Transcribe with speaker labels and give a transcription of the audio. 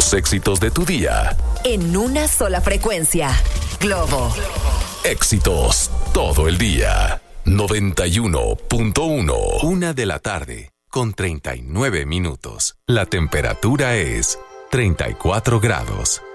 Speaker 1: Los éxitos de tu día.
Speaker 2: En una sola frecuencia. Globo.
Speaker 1: Éxitos todo el día. 91.1. 1:39 p.m. La temperatura es 34 grados.